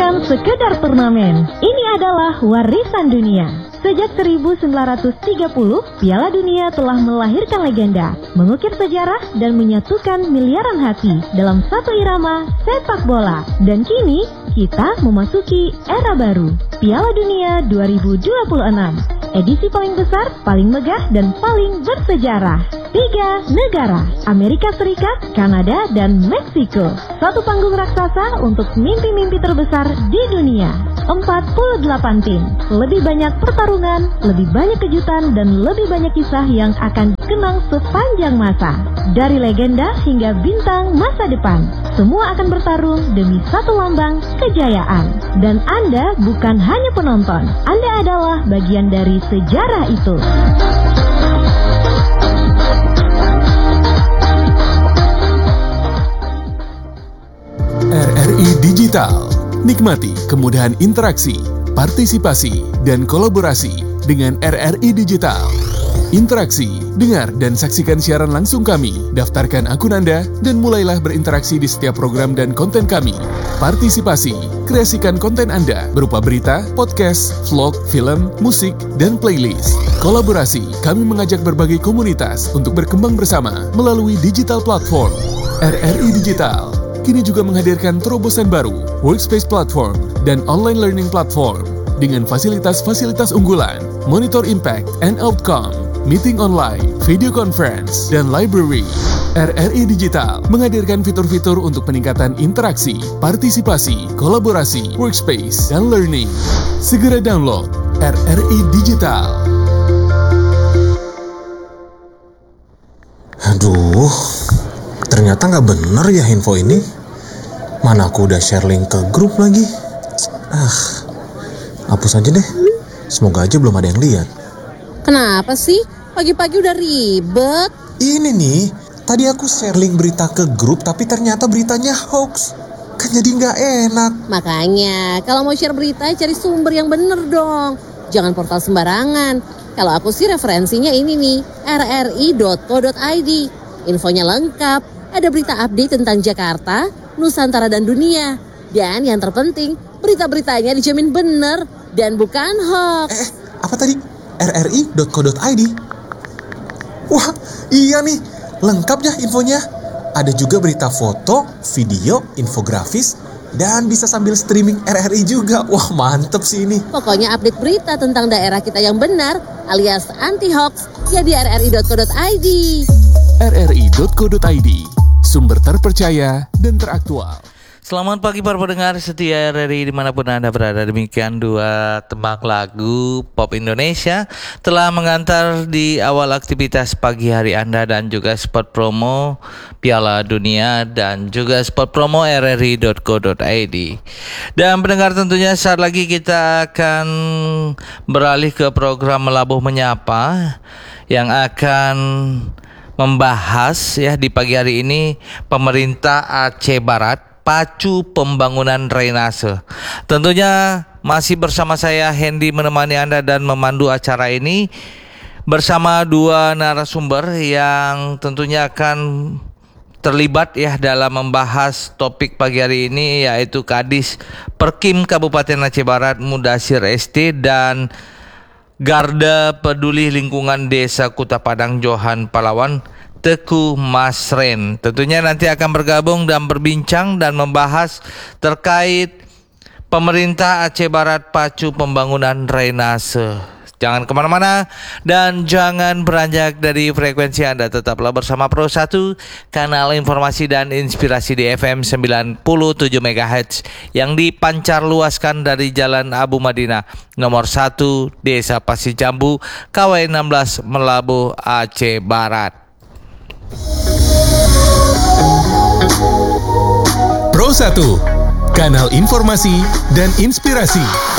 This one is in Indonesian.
bukan sekedar turnamen. Ini adalah warisan dunia. Sejak 1930, Piala Dunia telah melahirkan legenda, mengukir sejarah dan menyatukan miliaran hati dalam satu irama sepak bola. Dan kini, kita memasuki era baru, Piala Dunia 2026. Edisi paling besar, paling megah, dan paling bersejarah. 3 negara, Amerika Serikat, Kanada, dan Meksiko. Satu panggung raksasa untuk mimpi-mimpi terbesar di dunia. 48 tim, lebih banyak pertarungan, lebih banyak kejutan, dan lebih banyak kisah yang akan dikenang sepanjang masa. Dari legenda hingga bintang masa depan, semua akan bertarung demi satu lambang kejayaan. Dan Anda bukan hanya penonton, Anda adalah bagian dari sejarah itu. RRI Digital. Nikmati kemudahan interaksi, partisipasi, dan kolaborasi dengan RRI Digital. Interaksi, dengar, dan saksikan siaran langsung kami. Daftarkan akun Anda dan mulailah berinteraksi di setiap program dan konten kami. Partisipasi, kreasikan konten Anda berupa berita, podcast, vlog, film, musik, dan playlist. Kolaborasi, kami mengajak berbagai komunitas untuk berkembang bersama melalui digital platform. RRI Digital kini juga menghadirkan terobosan baru, workspace platform, dan online learning platform dengan fasilitas-fasilitas unggulan, monitor impact and outcome, meeting online, video conference, dan library. RRI Digital menghadirkan fitur-fitur untuk peningkatan interaksi, partisipasi, kolaborasi, workspace, dan learning. Segera download RRI Digital. Aduh, ternyata nggak bener ya info ini. Mana aku udah share link ke grup lagi. Hapus aja deh. Semoga aja belum ada yang lihat. Kenapa sih? Pagi-pagi udah ribet. Ini nih, tadi aku share link berita ke grup tapi ternyata beritanya hoax. Kan jadi nggak enak. Makanya, kalau mau share berita cari sumber yang bener dong. Jangan portal sembarangan. Kalau aku sih referensinya ini nih, rri.co.id. Infonya lengkap, ada berita update tentang Jakarta, Nusantara, dan dunia. Dan yang terpenting, berita-beritanya dijamin bener dan bukan hoax. Apa tadi? rri.co.id? Wah, iya nih, lengkap ya infonya. Ada juga berita foto, video, infografis, dan bisa sambil streaming RRI juga. Wah, mantep sih ini. Pokoknya update berita tentang daerah kita yang benar alias anti-hoax ya di rri.co.id. rri.co.id, sumber terpercaya dan teraktual. Selamat pagi para pendengar setia RRI dimanapun Anda berada. Demikian dua tembang lagu pop Indonesia telah mengantar di awal aktivitas pagi hari Anda dan juga spot promo Piala Dunia dan juga spot promo rri.co.id. Dan pendengar, tentunya saat lagi kita akan beralih ke program Melabuh Menyapa yang akan membahas ya di pagi hari ini pemerintah Aceh Barat pacu pembangunan drainase. Tentunya masih bersama saya Hendy menemani Anda dan memandu acara ini bersama dua narasumber yang tentunya akan terlibat ya dalam membahas topik pagi hari ini, yaitu Kadis Perkim Kabupaten Aceh Barat Mudasir ST dan Garda Peduli Lingkungan Desa Kuta Padang Johan Palawan Teku Masren. Tentunya nanti akan bergabung dan berbincang dan membahas terkait pemerintah Aceh Barat pacu pembangunan drainase. Jangan kemana-mana dan jangan beranjak dari frekuensi Anda. Tetaplah bersama Pro 1, kanal informasi dan inspirasi di FM 97 MHz yang dipancar luaskan dari Jalan Abu Madinah nomor 1 Desa Pasir Jambu, KW 16 Melabuh, Aceh Barat. Pro 1, kanal informasi dan inspirasi.